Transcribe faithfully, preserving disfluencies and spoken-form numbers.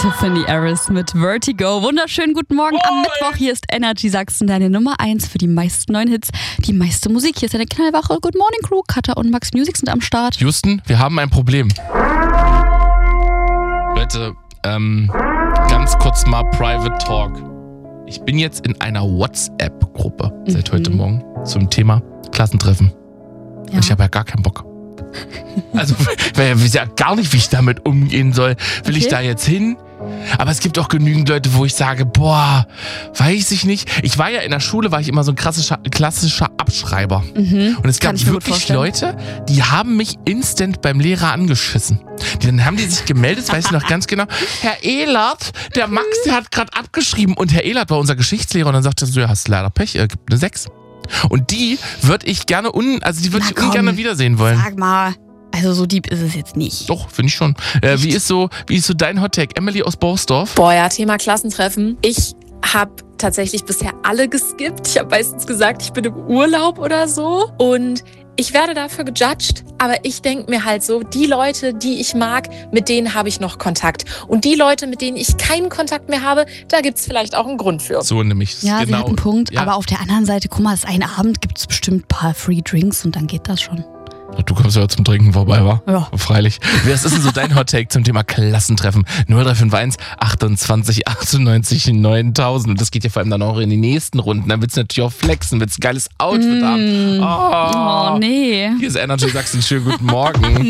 Tiffany Harris mit Vertigo. Wunderschönen guten Morgen am Mittwoch. Hier ist Energy Sachsen, deine Nummer eins für die meisten neuen Hits, die meiste Musik. Hier ist deine Knallwache. Good Morning Crew. Katha und Max Music sind am Start. Houston, wir haben ein Problem. Leute, ähm, ganz kurz mal Private Talk. Ich bin jetzt in einer WhatsApp-Gruppe seit mhm. heute Morgen zum Thema Klassentreffen. Ja. Und ich habe ja gar keinen Bock. Also, ich weiß ja gar nicht, wie ich damit umgehen soll. Will okay. ich da jetzt hin? Aber es gibt auch genügend Leute, wo ich sage, boah, weiß ich nicht. Ich war ja in der Schule, war ich immer so ein klassischer, klassischer Abschreiber. Mhm. Und es gab wirklich Leute, die haben mich instant beim Lehrer angeschissen. Dann haben die sich gemeldet, weiß ich noch ganz genau. Herr Ehlert, der Max, der hat gerade abgeschrieben. Und Herr Ehlert war unser Geschichtslehrer und dann sagte er so, ja, hast leider Pech, er gibt eine sechs. Und die würde ich gerne, un, also die würde ich ungern wiedersehen wollen. Sag mal. Also so deep ist es jetzt nicht. Doch, finde ich schon. Äh, wie ist so, wie ist so dein Hottag? Emily aus Borsdorf? Boah, ja, Thema Klassentreffen. Ich habe tatsächlich bisher alle geskippt. Ich habe meistens gesagt, ich bin im Urlaub oder so. Und ich werde dafür gejudged. Aber ich denke mir halt so, die Leute, die ich mag, mit denen habe ich noch Kontakt. Und die Leute, mit denen ich keinen Kontakt mehr habe, da gibt es vielleicht auch einen Grund für. So nämlich. Ja, genau. sie hat einen Punkt. Ja. Aber auf der anderen Seite, guck mal, es ist ein Abend, gibt es bestimmt ein paar Free Drinks und dann geht das schon. Du kommst ja zum Trinken vorbei, wa? Ja. Freilich. Was ist denn so dein Hottake zum Thema Klassentreffen? null drei fünf eins achtundzwanzig achtundneunzig neuntausend. Und das geht ja vor allem dann auch in die nächsten Runden. Dann willst du natürlich auch flexen, willst ein geiles Outfit mm. haben. Oh. oh, nee. Hier ist Energy Sachsen. Schönen guten Morgen.